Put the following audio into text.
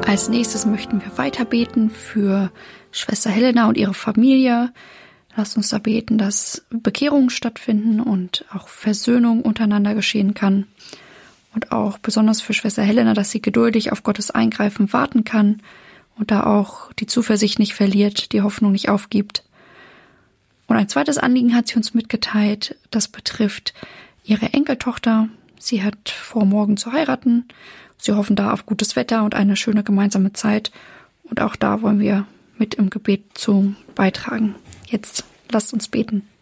Als nächstes möchten wir weiter beten für Schwester Helena und ihre Familie. Lasst uns da beten, dass Bekehrungen stattfinden und auch Versöhnung untereinander geschehen kann. Und auch besonders für Schwester Helena, dass sie geduldig auf Gottes Eingreifen warten kann und da auch die Zuversicht nicht verliert, die Hoffnung nicht aufgibt. Und ein zweites Anliegen hat sie uns mitgeteilt, das betrifft ihre Enkeltochter. Sie hat vor, morgen zu heiraten. Sie hoffen da auf gutes Wetter und eine schöne gemeinsame Zeit. Und auch da wollen wir mit im Gebet zu beitragen. Jetzt lasst uns beten.